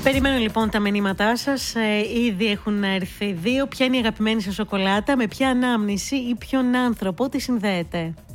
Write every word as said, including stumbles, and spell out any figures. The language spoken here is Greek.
Περιμένω λοιπόν τα μηνύματά σας. Ε, ήδη έχουν έρθει δύο. Ποια είναι η αγαπημένη σας σοκολάτα, με ποια ανάμνηση ή ποιον άνθρωπο τη συνδέεται?